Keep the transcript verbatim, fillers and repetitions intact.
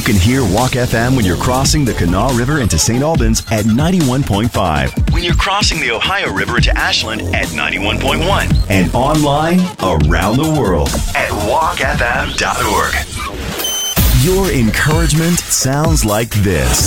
You can hear Walk F M when you're crossing the Kanawha River into Saint Albans at ninety-one point five. When you're crossing the Ohio River into Ashland at ninety-one point one. And online around the world at walk f m dot org. Your encouragement sounds like this.